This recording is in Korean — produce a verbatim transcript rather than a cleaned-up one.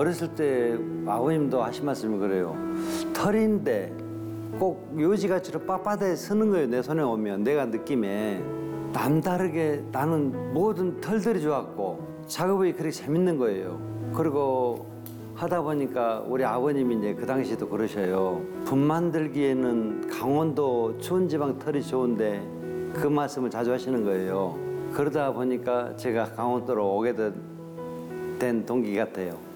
어렸을 때 아버님도 하신 말씀이 그래요. 털인데 꼭 요지같이로 빳빳하게 서는 거예요. 내 손에 오면 내가 느낌에 남다르게 나는 모든 털들이 좋았고 작업이 그렇게 재밌는 거예요. 그리고 하다 보니까 우리 아버님이 이제 그 당시에도 그러셔요. 분 만들기에는 강원도 추운 지방 털이 좋은데 그 말씀을 자주 하시는 거예요. 그러다 보니까 제가 강원도로 오게 된 동기 같아요.